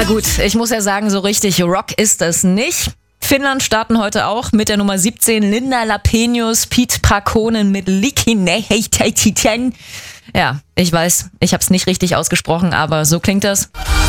gut, ich muss ja sagen, so richtig Rock ist das nicht. Finnland starten heute auch mit der Nummer 17 Linda Lapenius, Pete Prakonen mit Likineheitäititen. Ja, ich weiß, ich habe es nicht richtig ausgesprochen, aber so klingt das.